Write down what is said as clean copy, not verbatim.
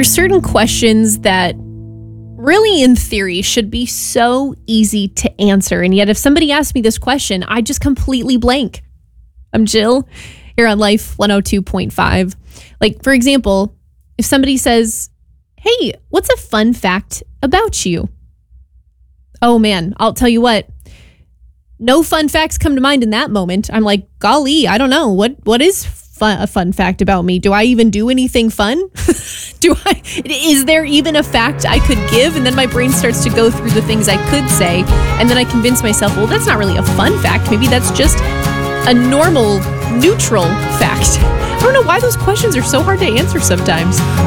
There's certain questions that really, in theory, should be so easy to answer. And yet, if somebody asks me this question, I just completely blank. I'm Jill here on Life 102.5. Like, for example, if somebody says, hey, what's a fun fact about you? Oh man, I'll tell you what. No fun facts come to mind in that moment. I'm like, golly, I don't know. What is a fun fact about me? Do I even do anything fun? Is there even a fact I could give? And then my brain starts to go through the things I could say. And then I convince myself, well, that's not really a fun fact. Maybe that's just a normal, neutral fact. I don't know why those questions are so hard to answer sometimes.